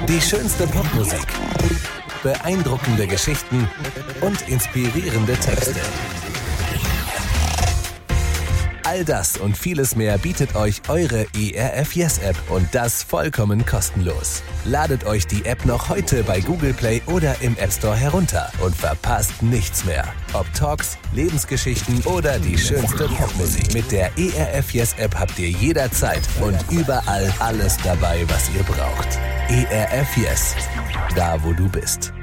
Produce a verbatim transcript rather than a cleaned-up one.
Die schönste Popmusik, beeindruckende Geschichten und inspirierende Texte. All das und vieles mehr bietet euch eure E R F Yes App und das vollkommen kostenlos. Ladet euch die App noch heute bei Google Play oder im App Store herunter und verpasst nichts mehr. Ob Talks, Lebensgeschichten oder die schönste Popmusik. Mit der E R F Yes App habt ihr jederzeit und überall alles dabei, was ihr braucht. E R F Yes, da wo du bist.